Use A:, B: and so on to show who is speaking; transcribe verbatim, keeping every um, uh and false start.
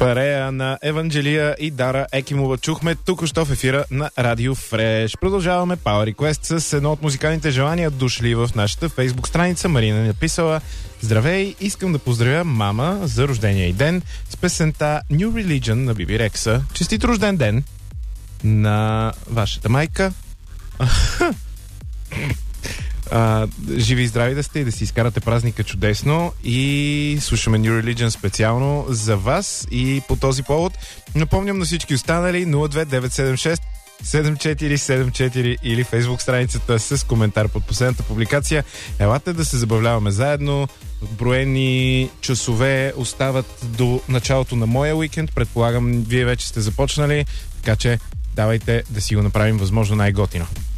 A: Парея на Еванджелия и Дара Екимова чухме току-що в ефира на Радио Фреш. Продължаваме Power Request с едно от музикалните желания, дошли в нашата фейсбук страница. Марина е написала: здравей, искам да поздравя мама за рождения й ден с песента New Religion на Биби Рекса. Честит рожден ден на вашата майка. Uh, живи и здрави да сте и да си изкарате празника чудесно, и слушаме New Religion специално за вас. И по този повод напомням на всички останали нула две девет седем шест седем четири седем четири или фейсбук страницата с коментар под последната публикация. Елате да се забавляваме заедно. Броени часове остават до началото на моя уикенд. Предполагам, вие вече сте започнали, така че давайте да си го направим възможно най-готино.